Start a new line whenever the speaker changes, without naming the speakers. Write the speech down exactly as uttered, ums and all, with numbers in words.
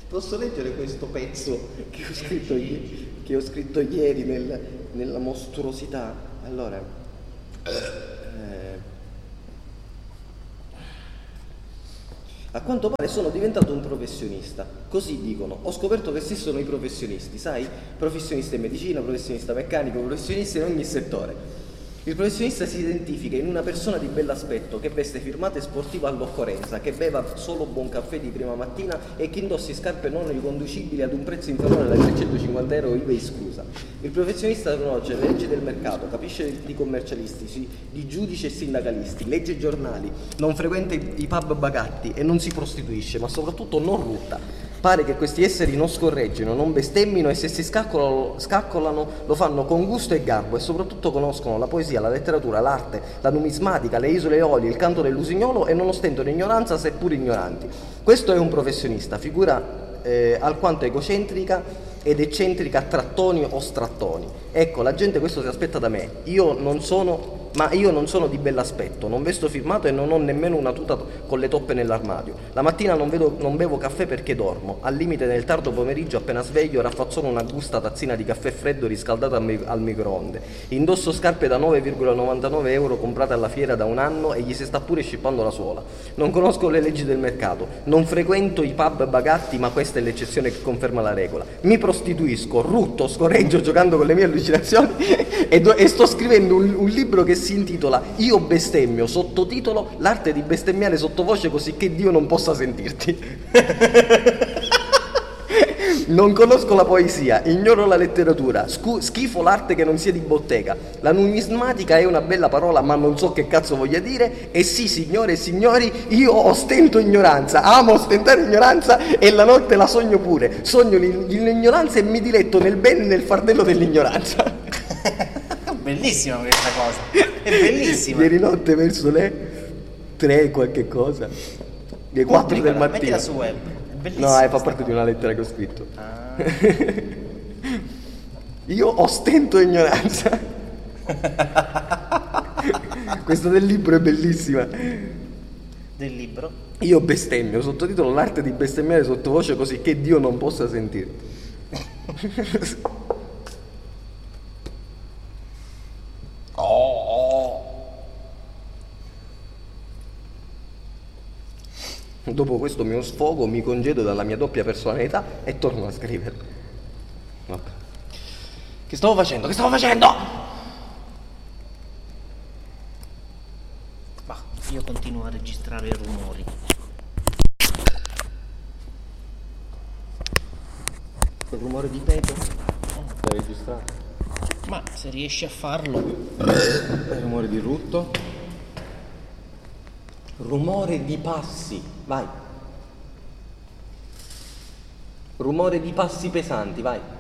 Posso leggere questo pezzo che ho scritto, i- che ho scritto ieri nel- nella mostruosità? Allora, eh, a quanto pare sono diventato un professionista, così dicono. Ho scoperto che esistono i professionisti, sai? Professionista in medicina, professionista meccanico, professionista in ogni settore. Il professionista si identifica in una persona di bell'aspetto che veste firmate sportive all'occorrenza, che beva solo buon caffè di prima mattina e che indossi scarpe non riconducibili ad un prezzo inferiore ai trecentocinquanta euro I V A esclusa. Il professionista conosce le leggi del mercato, capisce di commercialisti, di giudici e sindacalisti, legge i giornali, non frequenta i, i pub bagatti e non si prostituisce, ma soprattutto non rutta. Pare che questi esseri non scorreggino, non bestemmino e se si scaccolano, scaccolano lo fanno con gusto e garbo e soprattutto conoscono la poesia, la letteratura, l'arte, la numismatica, le isole Eolie, il canto dell'usignolo e non ostentano ignoranza seppur ignoranti. Questo è un professionista, figura eh, alquanto egocentrica ed eccentrica a trattoni o strattoni. Ecco, la gente questo si aspetta da me. Io non sono... Ma io non sono di bell'aspetto, non vesto firmato e non ho nemmeno una tuta con le toppe nell'armadio. La mattina non, vedo, non bevo caffè perché dormo. Al limite nel tardo pomeriggio appena sveglio raffazzono una gusta tazzina di caffè freddo riscaldato al, mi- al microonde. Indosso scarpe da nove virgola novantanove euro comprate alla fiera da un anno e gli si sta pure scippando la suola. Non conosco le leggi del mercato, non frequento i pub bagatti, ma questa è l'eccezione che conferma la regola. Mi prostituisco, rutto, scorreggio giocando con le mie allucinazioni e, do- e sto scrivendo un, un libro che si intitola Io bestemmio, sottotitolo L'arte di bestemmiare sottovoce così che Dio non possa sentirti. Non conosco la poesia, ignoro la letteratura, scu- schifo l'arte che non sia di bottega. La numismatica è una bella parola ma non so che cazzo voglia dire. E sì, signore e signori, io ostento ignoranza, amo ostentare ignoranza e la notte la sogno pure. Sogno l'in- l'ignoranza e mi diletto nel bene e nel fardello dell'ignoranza.
Bellissima questa cosa, è bellissima.
Ieri notte verso le tre qualche cosa, le quattro del mattino.
Mettila su web, è bellissima.
No, eh, fa parte di una lettera che ho scritto.
Ah.
Io ostento ignoranza. Questa del libro è bellissima.
Del libro?
Io bestemmio, sottotitolo L'arte di bestemmiare sottovoce così che Dio non possa sentirti. Dopo questo mio sfogo mi congedo dalla mia doppia personalità e torno a scrivere. Vabbè. Che stavo facendo? Che stavo facendo?
Ma io continuo a registrare i rumori.
Quel rumore di pepe da registrare.
Ma se riesci a farlo.
Il rumore di rutto. Rumore di passi, vai. Rumore di passi pesanti, vai.